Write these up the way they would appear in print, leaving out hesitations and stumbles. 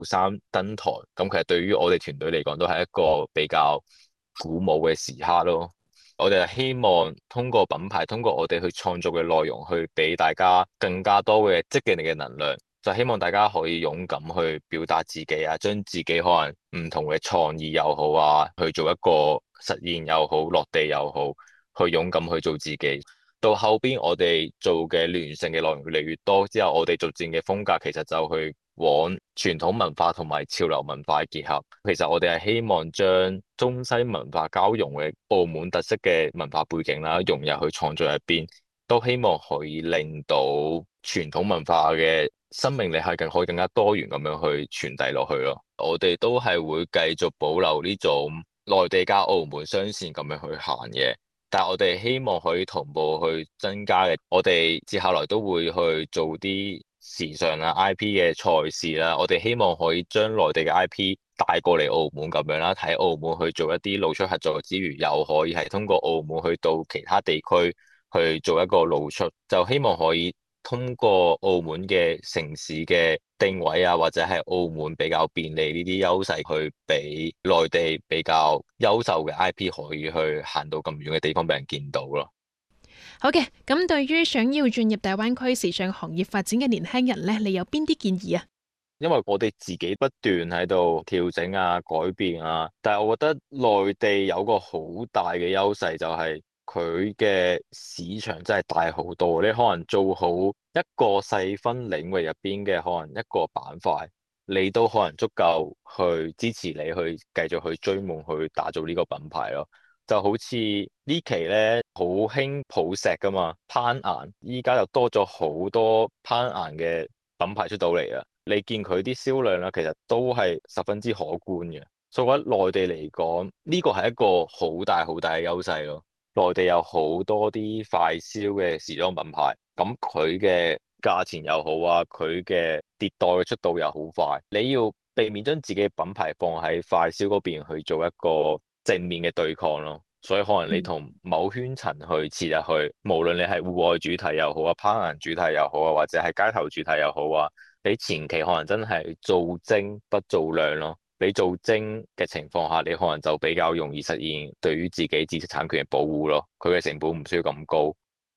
衫登台，咁其實對於我哋團隊嚟講都係一個比較鼓舞嘅時刻咯。我哋係希望通過品牌，通過我哋去創造嘅內容，去俾大家更加多嘅積極嘅能量。就希望大家可以勇敢去表達自己啊，將自己可能唔同嘅創意又好啊，去做一個實驗又好，落地又好，去勇敢去做自己。到後邊我哋做嘅聯乘嘅內容越嚟越多之後，我哋逐漸嘅風格其實就去往傳統文化同埋潮流文化結合。其實我哋係希望將中西文化交融嘅澳門特色嘅文化背景啦，融入去創作入邊，都希望可以令到傳統文化嘅生命力係可以更加多元咁樣去傳遞落去咯。我哋都係會繼續保留呢種內地加澳門雙線咁樣去行嘅，但係我哋希望可以同步去增加嘅。我哋接下來都會去做啲時尚啊 IP 嘅賽事啦。我哋希望可以將內地嘅 IP 帶過嚟澳門咁樣啦，喺澳門去做一啲露出合作之餘，又可以係通過澳門去到其他地區去做一個露出，就希望可以通過澳門嘅城市嘅定位啊，或者係澳門比較便利呢啲優勢，去俾內地比較優秀嘅 IP 可以去行到咁遠嘅地方俾人見到咯。 好嘅，咁對於想要進入大灣區時尚行業發展嘅年輕人呢，你有邊啲建議啊？ 因為我哋自己不斷喺度調整啊、改變啊，但係我覺得內地有個好大嘅優勢就係佢嘅市場真係大好多。你可能做好一個細分領域入邊嘅可能一個板塊，你都可能足夠去支持你去繼續去追夢去打造呢個品牌咯。就好似呢期咧好興抱石噶嘛，攀岩，依家又多咗好多攀岩嘅品牌出到嚟啊！你見佢啲銷量啦，其實都係十分之可觀嘅。所以我覺得內地嚟講，呢個係一個好大好大嘅優勢咯。內地有好多啲快銷嘅時裝品牌，咁佢嘅價錢又好啊，佢嘅迭代嘅速度又好快。你要避免將自己嘅品牌放喺快銷嗰邊去做一個正面嘅對抗咯。所以可能你同某圈層去切入去，無論你係戶外主題又好啊，攀岩主題又好啊，或者係街頭主題又好啊。你前期可能真係做精不做量咯，你做精嘅情況下，你可能就比較容易實現對於自己知識產權嘅保護咯，佢嘅成本唔需要咁高。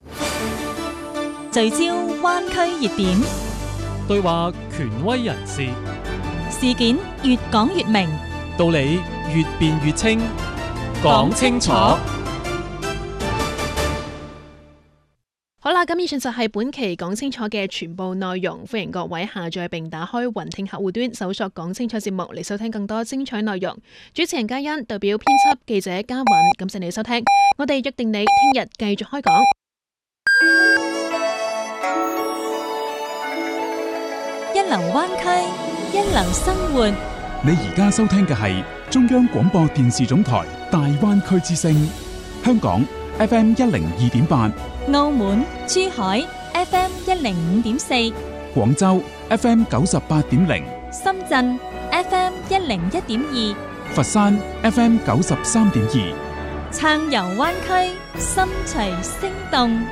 聚焦灣區熱點， 對話權威人士， 事件越講越明， 道理越辯越清，講清楚。 好啦，咁以上就係本期講清楚嘅全部內容，歡迎各位下載並打開雲聽客戶端，搜索講清楚節目嚟收聽更多精彩內容。主持人嘉欣代表編輯記者嘉允，感謝你收聽，我哋約定你聽日繼續開講。 一流灣區，一流生活。 你而家收聽嘅係中央廣播電視總台大灣區之聲，香港 FM 102.8。 澳門、珠海 FM 105.4， 廣州 FM 98.0， 深圳 FM 101.2， 佛山 FM 93.2。 撐遊灣區，心隨聲動。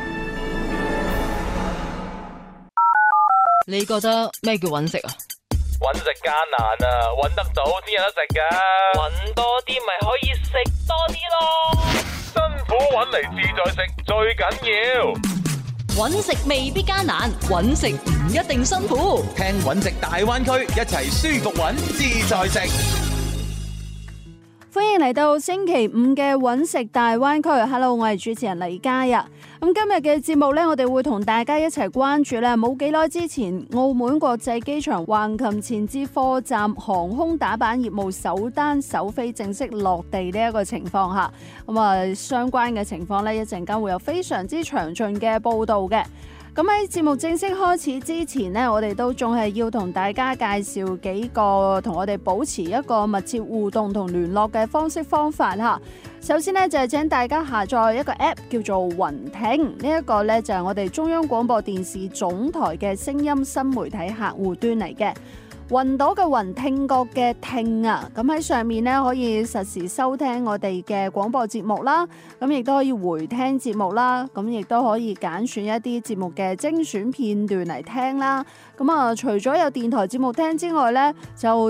你覺得咩叫揾食啊？ 揾食艱難啊，揾得到先有得食噶。揾多啲咪可以食多啲咯。辛苦揾嚟自在食最緊要。 揾食未必艱難，揾食唔一定辛苦。 聽揾食大灣區，一齊舒服揾自在食。 歡迎嚟到星期五嘅揾食大灣區。Hello， 我係主持人黎嘉呀。咁今日嘅節目呢，我哋會同大家一齊關注呢，冇幾耐之前，澳門國際機場橫琴前置貨站航空打板業務首單首飛正式落地呢一個情況下，咁啊相關嘅情況呢，一陣間會有非常之詳盡嘅報道嘅。咁喺節目正式開始之前呢，我哋都仲係要同大家介紹幾個同我哋保持一個密切互動同聯絡嘅方式方法吓。首先呢，就係請大家下載一個 app 叫做雲聽，呢一個呢，就係我哋中央廣播電視總台嘅聲音新媒體客戶端嚟嘅。雲朵嘅雲，聽覺嘅聽啊，咁喺上面呢，可以實時收聽我哋嘅廣播節目啦，咁亦都可以回聽節目啦，咁亦都可以揀選一啲節目嘅精選片段嚟聽啦。咁啊，除咗有電台節目聽之外呢，就